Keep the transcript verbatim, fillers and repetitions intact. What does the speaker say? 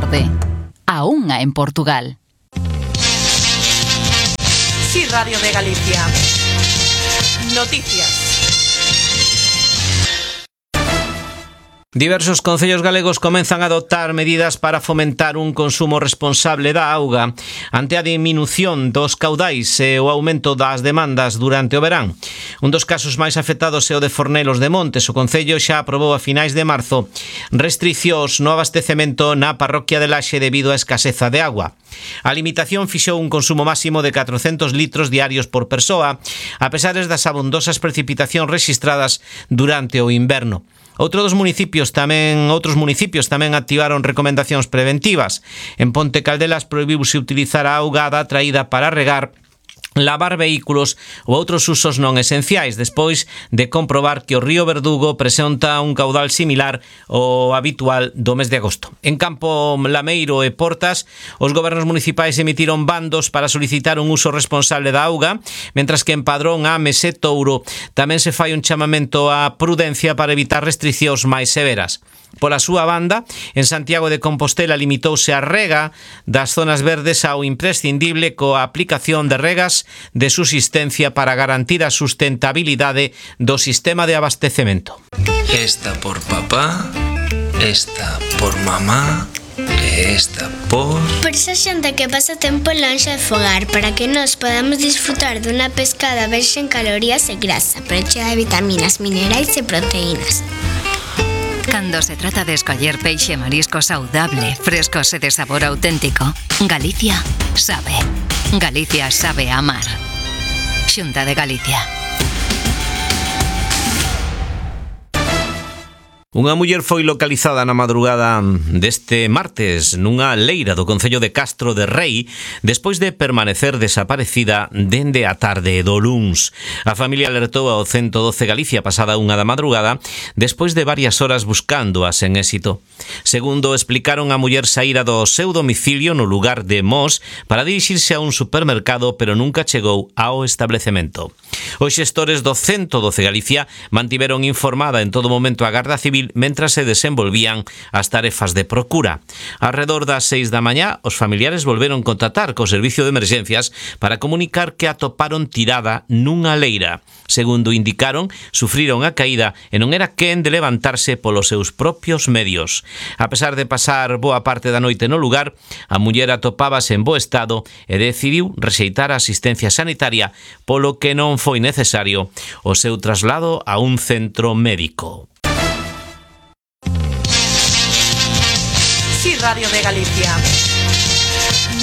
tarde. A unha en Portugal. Sí, Radio de Galicia. Noticias. Diversos concellos galegos comenzan a adoptar medidas para fomentar un consumo responsable da auga ante a diminución dos caudais e o aumento das demandas durante o verán. Un dos casos máis afectados é o de Fornelos de Montes. O concello xa aprobou a finais de marzo restricións no abastecemento na parroquia de Laxe debido á escaseza de agua. A limitación fixou un consumo máximo de catrocentos litros diarios por persoa, a pesar das abondosas precipitacións rexistradas durante o inverno. Outro dos municipios tamén, outros municipios tamén activaron recomendacións preventivas. En Ponte Caldelas prohibiuse utilizar a augada traída para regar, lavar vehículos ou outros usos non esenciais, despois de comprobar que o río Verdugo presenta un caudal similar ao habitual do mes de agosto. En Campo Lameiro e Portas, os gobernos municipais emitiron bandos para solicitar un uso responsable da auga, mentras que en Padrón, Ames e Touro tamén se fai un chamamento á prudencia para evitar restriccións máis severas. Pola súa banda, en Santiago de Compostela limitouse a rega das zonas verdes ao imprescindible coa aplicación de regas de subsistencia para garantir a sustentabilidade do sistema de abastecemento. Esta por papá, esta por mamá, e esta por... Por esa xente que pasa tempo lonxe de fogar, para que nos podamos disfrutar dunha pescada verxe en calorías e grasa, pero chea de vitaminas, minerais e proteínas. Cando se trata de escoller peixe e marisco saudable, frescos e de sabor auténtico, Galicia sabe. Galicia sabe amar. Xunta de Galicia. Unha muller foi localizada na madrugada deste martes nunha leira do concello de Castro de Rei despois de permanecer desaparecida dende a tarde do luns. A familia alertou ao ciento doce Galicia pasada unha da madrugada despois de varias horas buscándoa sen éxito. Segundo explicaron, a muller saíra do seu domicilio no lugar de Mos para dirixirse a un supermercado, pero nunca chegou ao establecemento. Os xestores do ciento doce Galicia mantiveron informada en todo momento a Garda Civil mentras se desenvolvían as tarefas de procura. Arredor das seis da mañá, os familiares volveron contactar co servicio de emergencias para comunicar que atoparon tirada nunha leira. Segundo indicaron, sufriron a caída e non era quen de levantarse polos seus propios medios. A pesar de pasar boa parte da noite no lugar, a muller atopábase en bo estado e decidiu rexeitar a asistencia sanitaria, polo que non foi necesario o seu traslado a un centro médico. Sí, Radio de Galicia.